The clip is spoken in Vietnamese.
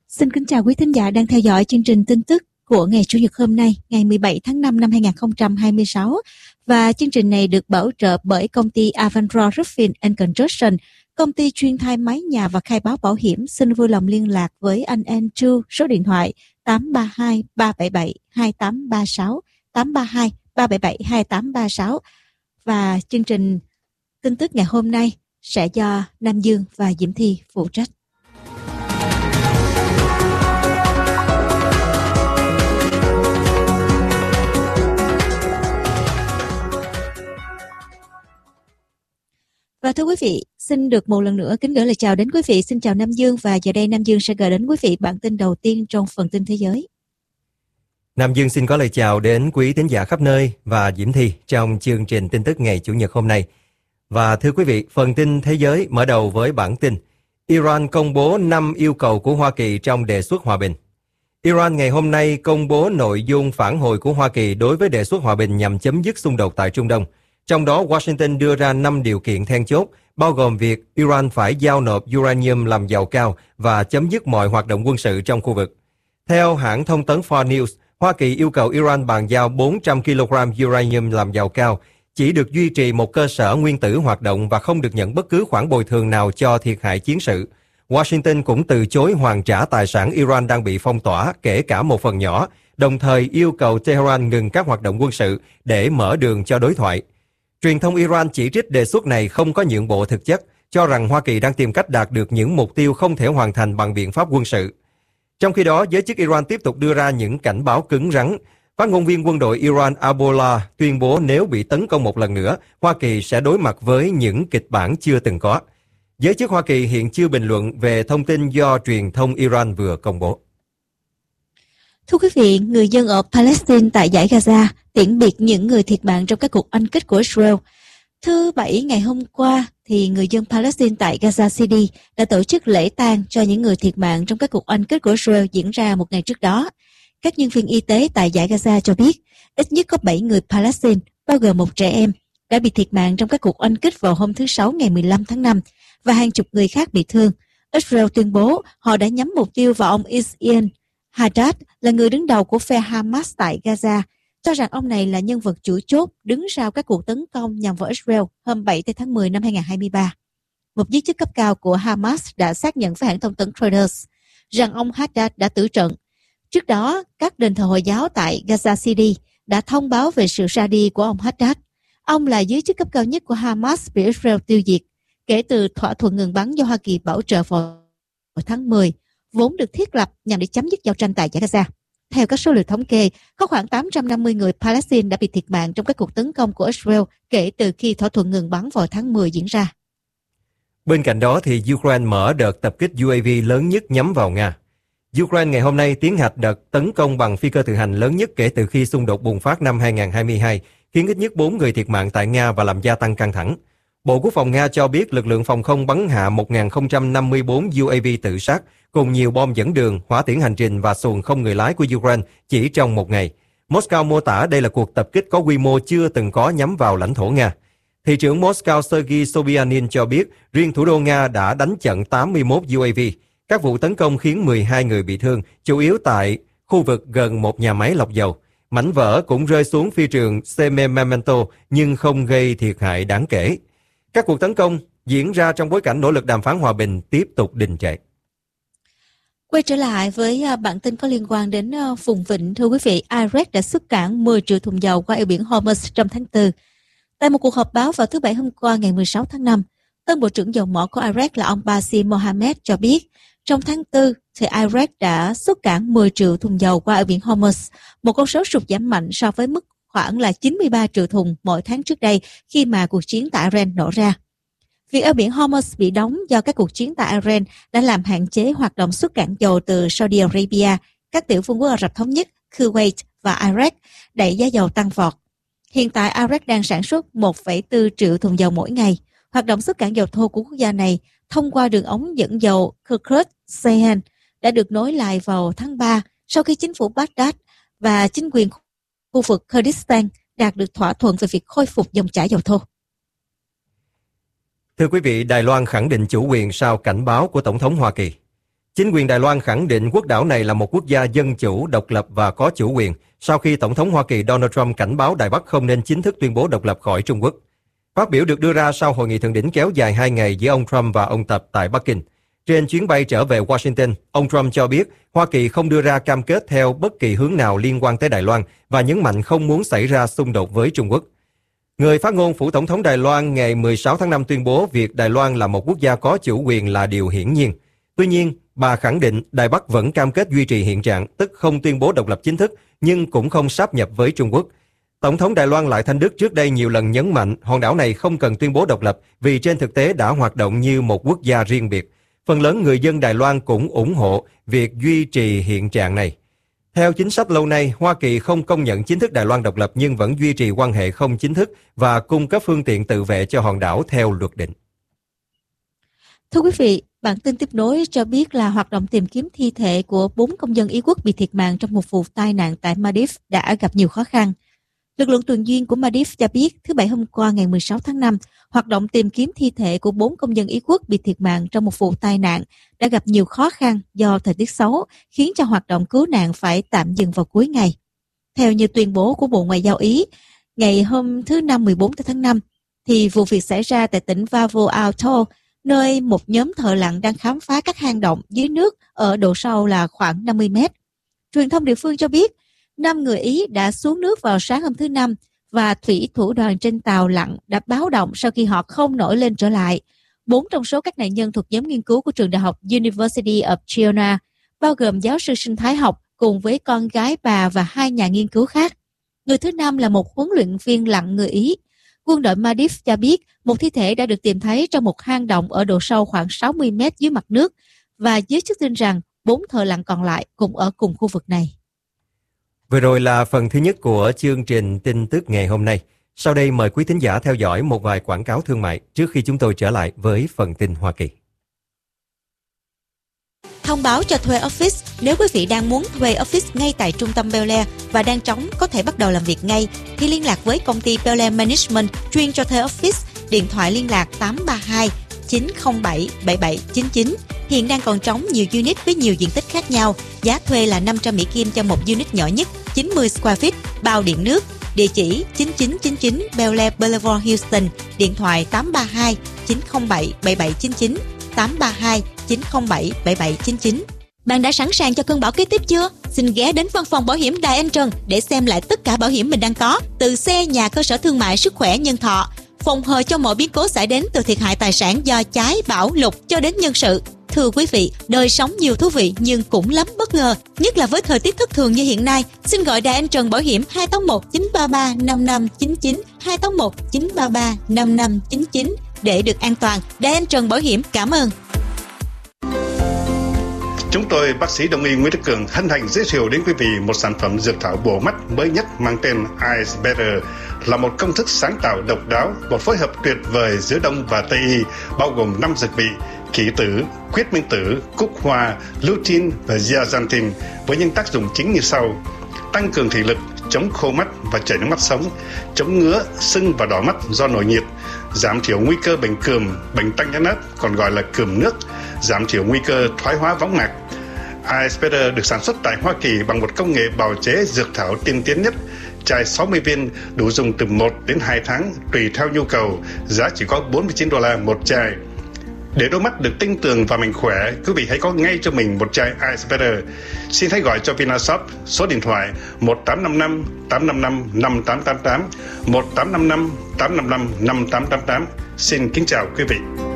Xin kính chào quý thính giả đang theo dõi chương trình tin tức của ngày Chủ nhật hôm nay, ngày 17 tháng 5 năm 2026. Và chương trình này được bảo trợ bởi công ty Avandro Roofing and Construction, công ty chuyên thay máy nhà và khai báo bảo hiểm. Xin vui lòng liên lạc với anh Andrew số điện thoại 832 377 2836, 832 377 2836. Và chương trình tin tức ngày hôm nay sẽ do Nam Dương và Diễm Thi phụ trách. Và thưa quý vị, xin được một lần nữa kính gửi lời chào đến quý vị. Xin chào Nam Dương, và giờ đây Nam Dương sẽ gửi đến quý vị bản tin đầu tiên trong phần tin thế giới. Nam Dương xin có lời chào đến quý tín giả khắp nơi và Diễm Thi trong chương trình tin tức ngày Chủ nhật hôm nay. Và thưa quý vị, phần tin thế giới mở đầu với bản tin Iran công bố 5 yêu cầu của Hoa Kỳ trong đề xuất hòa bình. Iran ngày hôm nay công bố nội dung phản hồi của Hoa Kỳ đối với đề xuất hòa bình nhằm chấm dứt xung đột tại Trung Đông. Trong đó, Washington đưa ra 5 điều kiện then chốt, bao gồm việc Iran phải giao nộp uranium làm dầu cao và chấm dứt mọi hoạt động quân sự trong khu vực. Theo hãng thông tấn Fox News, Hoa Kỳ yêu cầu Iran bàn giao 400 kg uranium làm dầu cao, chỉ được duy trì một cơ sở nguyên tử hoạt động và không được nhận bất cứ khoản bồi thường nào cho thiệt hại chiến sự. Washington cũng từ chối hoàn trả tài sản Iran đang bị phong tỏa, kể cả một phần nhỏ, đồng thời yêu cầu Tehran ngừng các hoạt động quân sự để mở đường cho đối thoại. Truyền thông Iran chỉ trích đề xuất này không có nhượng bộ thực chất, cho rằng Hoa Kỳ đang tìm cách đạt được những mục tiêu không thể hoàn thành bằng biện pháp quân sự. Trong khi đó, giới chức Iran tiếp tục đưa ra những cảnh báo cứng rắn. Phát ngôn viên quân đội Iran Abollah tuyên bố nếu bị tấn công một lần nữa, Hoa Kỳ sẽ đối mặt với những kịch bản chưa từng có. Giới chức Hoa Kỳ hiện chưa bình luận về thông tin do truyền thông Iran vừa công bố. Thưa quý vị, người dân ở Palestine tại dải Gaza tiễn biệt những người thiệt mạng trong các cuộc oanh kích của Israel. Thứ Bảy ngày hôm qua, thì người dân Palestine tại Gaza City đã tổ chức lễ tang cho những người thiệt mạng trong các cuộc oanh kích của Israel diễn ra một ngày trước đó. Các nhân viên y tế tại dải Gaza cho biết ít nhất có 7 người Palestine, bao gồm một trẻ em, đã bị thiệt mạng trong các cuộc oanh kích vào hôm thứ Sáu ngày 15 tháng 5 và hàng chục người khác bị thương. Israel tuyên bố họ đã nhắm mục tiêu vào ông Ismail Haddad, là người đứng đầu của phe Hamas tại Gaza, cho rằng ông này là nhân vật chủ chốt đứng sau các cuộc tấn công nhằm vào Israel hôm 7 tháng 10 năm 2023. Một giới chức cấp cao của Hamas đã xác nhận với hãng thông tấn Reuters rằng ông Haddad đã tử trận. Trước đó, các đền thờ Hồi giáo tại Gaza City đã thông báo về sự ra đi của ông Haddad. Ông là giới chức cấp cao nhất của Hamas bị Israel tiêu diệt kể từ thỏa thuận ngừng bắn do Hoa Kỳ bảo trợ vào tháng 10, vốn được thiết lập nhằm để chấm dứt giao tranh tại giải Gaza. Theo các số liệu thống kê, có khoảng 850 người Palestine đã bị thiệt mạng trong các cuộc tấn công của Israel kể từ khi thỏa thuận ngừng bắn vào tháng 10 diễn ra. Bên cạnh đó, thì Ukraine mở đợt tập kích UAV lớn nhất nhắm vào Nga. Ukraine ngày hôm nay tiến hành đợt tấn công bằng phi cơ tự hành lớn nhất kể từ khi xung đột bùng phát năm 2022, khiến ít nhất 4 người thiệt mạng tại Nga và làm gia tăng căng thẳng. Bộ Quốc phòng Nga cho biết lực lượng phòng không bắn hạ 1054 UAV tự sát cùng nhiều bom dẫn đường, hỏa tiễn hành trình và xuồng không người lái của Ukraine chỉ trong một ngày. Moscow mô tả đây là cuộc tập kích có quy mô chưa từng có nhắm vào lãnh thổ Nga. Thị trưởng Moscow Sergei Sobyanin cho biết riêng thủ đô Nga đã đánh chặn 81 UAV. Các vụ tấn công khiến 12 người bị thương, chủ yếu tại khu vực gần một nhà máy lọc dầu. Mảnh vỡ cũng rơi xuống phi trường Sememento nhưng không gây thiệt hại đáng kể. Các cuộc tấn công diễn ra trong bối cảnh nỗ lực đàm phán hòa bình tiếp tục đình trệ. Quay trở lại với bản tin có liên quan đến vùng vịnh, thưa quý vị, Iraq đã xuất cảng 10 triệu thùng dầu qua eo biển Hormuz trong tháng 4. Tại một cuộc họp báo vào thứ Bảy hôm qua ngày 16 tháng 5, tân Bộ trưởng Dầu mỏ của Iraq là ông Basim Mohammed cho biết trong tháng 4, thì Iraq đã xuất cảng 10 triệu thùng dầu qua eo biển Hormuz, một con số sụt giảm mạnh so với mức khoảng là 93 triệu thùng mỗi tháng trước đây khi mà cuộc chiến tại Iran nổ ra. Việc eo biển Hormuz bị đóng do các cuộc chiến tại Iran đã làm hạn chế hoạt động xuất cảng dầu từ Saudi Arabia, các tiểu vương quốc Ả Rập Thống Nhất, Kuwait và Iraq, đẩy giá dầu tăng vọt. Hiện tại Iraq đang sản xuất 1,4 triệu thùng dầu mỗi ngày. Hoạt động xuất cảng dầu thô của quốc gia này thông qua đường ống dẫn dầu Kirkuk-Seyhan đã được nối lại vào tháng 3 sau khi chính phủ Baghdad và chính quyền khu vực Kurdistan đạt được thỏa thuận về việc khôi phục dòng chảy dầu thô. Thưa quý vị, Đài Loan khẳng định chủ quyền sau cảnh báo của Tổng thống Hoa Kỳ. Chính quyền Đài Loan khẳng định quốc đảo này là một quốc gia dân chủ, độc lập và có chủ quyền sau khi Tổng thống Hoa Kỳ Donald Trump cảnh báo Đài Bắc không nên chính thức tuyên bố độc lập khỏi Trung Quốc. Phát biểu được đưa ra sau hội nghị thượng đỉnh kéo dài 2 ngày giữa ông Trump và ông Tập tại Bắc Kinh. Trên chuyến bay trở về Washington, ông Trump cho biết Hoa Kỳ không đưa ra cam kết theo bất kỳ hướng nào liên quan tới Đài Loan và nhấn mạnh không muốn xảy ra xung đột với Trung Quốc. Người phát ngôn phủ Tổng thống Đài Loan ngày 16 tháng 5 tuyên bố việc Đài Loan là một quốc gia có chủ quyền là điều hiển nhiên. Tuy nhiên, bà khẳng định Đài Bắc vẫn cam kết duy trì hiện trạng, tức không tuyên bố độc lập chính thức, nhưng cũng không sáp nhập với Trung Quốc. Tổng thống Đài Loan Lại Thanh Đức trước đây nhiều lần nhấn mạnh hòn đảo này không cần tuyên bố độc lập vì trên thực tế đã hoạt động như một quốc gia riêng biệt. Phần lớn người dân Đài Loan cũng ủng hộ việc duy trì hiện trạng này. Theo chính sách lâu nay, Hoa Kỳ không công nhận chính thức Đài Loan độc lập nhưng vẫn duy trì quan hệ không chính thức và cung cấp phương tiện tự vệ cho hòn đảo theo luật định. Thưa quý vị, bản tin tiếp nối cho biết là hoạt động tìm kiếm thi thể của 4 công dân Ý quốc bị thiệt mạng trong một vụ tai nạn tại Maldives đã gặp nhiều khó khăn. Lực lượng tuần duyên của Maldives cho biết thứ Bảy hôm qua ngày 16 tháng 5, hoạt động tìm kiếm thi thể của 4 công dân Ý quốc bị thiệt mạng trong một vụ tai nạn đã gặp nhiều khó khăn do thời tiết xấu, khiến cho hoạt động cứu nạn phải tạm dừng vào cuối ngày. Theo như tuyên bố của Bộ Ngoại giao Ý, ngày hôm thứ Năm 14 tháng 5, thì vụ việc xảy ra tại tỉnh Vavo Atoll, nơi một nhóm thợ lặn đang khám phá các hang động dưới nước ở độ sâu là khoảng 50 mét. Truyền thông địa phương cho biết, 5 người Ý đã xuống nước vào sáng hôm thứ Năm và thủy thủ đoàn trên tàu lặn đã báo động sau khi họ không nổi lên trở lại. 4 trong số các nạn nhân thuộc nhóm nghiên cứu của trường đại học University of China, bao gồm giáo sư sinh thái học cùng với con gái bà và 2 nhà nghiên cứu khác. Người thứ 5 là một huấn luyện viên lặn người Ý. Quân đội Maldives cho biết một thi thể đã được tìm thấy trong một hang động ở độ sâu khoảng 60 mét dưới mặt nước và giới chức tin rằng 4 thợ lặn còn lại cũng ở cùng khu vực này. Vừa rồi là phần thứ nhất của chương trình tin tức ngày hôm nay. Sau đây mời quý thính giả theo dõi một vài quảng cáo thương mại trước khi chúng tôi trở lại với phần tin Hoa Kỳ. Thông báo cho thuê office. Nếu quý vị đang muốn thuê office ngay tại trung tâm Bel Air và đang trống có thể bắt đầu làm việc ngay, thì liên lạc với công ty Bel Air Management chuyên cho thuê office. Điện thoại liên lạc 832 907 7799. Hiện đang còn trống nhiều unit với nhiều diện tích khác nhau. Giá thuê là 500 Mỹ Kim cho một unit nhỏ nhất, 90 square feet, bao điện nước. Địa chỉ 9999 Bel Air Boulevard, Houston. Điện thoại 832 907 7799. 832 907 7799. Bạn đã sẵn sàng cho cơn bão kế tiếp chưa? Xin ghé đến văn phòng bảo hiểm Đài Anh Trần để xem lại tất cả bảo hiểm mình đang có, từ xe, nhà, cơ sở thương mại, sức khỏe, nhân thọ, phòng hờ cho mọi biến cố xảy đến từ thiệt hại tài sản do cháy, bão, lụt cho đến nhân sự. Thưa quý vị, đời sống nhiều thú vị nhưng cũng lắm bất ngờ, nhất là với thời tiết thất thường như hiện nay. Xin gọi Đài Anh Trần Bảo hiểm 281 933 5599, 281 933 5599 để được an toàn. Đài Anh Trần Bảo hiểm cảm ơn. Chúng tôi, bác sĩ Đông y Nguyễn Đức Cường, hân hạnh giới thiệu đến quý vị một sản phẩm dược thảo bổ mắt mới nhất mang tên Eyes Better, là một công thức sáng tạo độc đáo, một phối hợp tuyệt vời giữa Đông và Tây y, bao gồm 5 dược vị: kỷ tử, quyết minh tử, cúc hoa, lutein và zeaxanthin, với những tác dụng chính như sau: tăng cường thị lực, chống khô mắt và chảy nước mắt sống, chống ngứa, sưng và đỏ mắt do nổi nhiệt, giảm thiểu nguy cơ bệnh cườm, bệnh tăng nhãn áp còn gọi là cườm nước, giảm thiểu nguy cơ thoái hóa võng mạc. Eyes Better được sản xuất tại Hoa Kỳ bằng một công nghệ bào chế dược thảo tiên tiến nhất. Chai 60 viên đủ dùng từ 1 đến 2 tháng tùy theo nhu cầu, giá chỉ có $49 một chai. Để đôi mắt được tinh tường và mạnh khỏe, quý vị hãy có ngay cho mình một chai Eyes Better. Xin hãy gọi cho Vinashop số điện thoại 1855 855 5888, 1855 855 5888. Xin kính chào quý vị.